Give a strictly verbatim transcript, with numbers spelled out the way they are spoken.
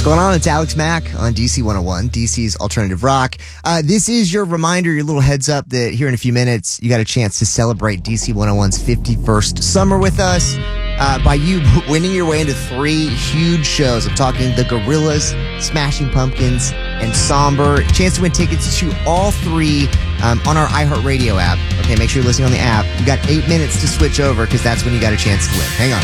going on? It's Alex Mack on D C one oh one, D C's Alternative Rock. Uh, this is your reminder, your little heads up that here in a few minutes, you got a chance to celebrate D C one oh one's fifty-first summer with us uh, by you winning your way into three huge shows. I'm talking the Gorillaz, Smashing Pumpkins, and Somber. Chance to win tickets to all three um, on our iHeartRadio app. Okay, make sure you're listening on the app. You got eight minutes to switch over because that's when you got a chance to win. Hang on.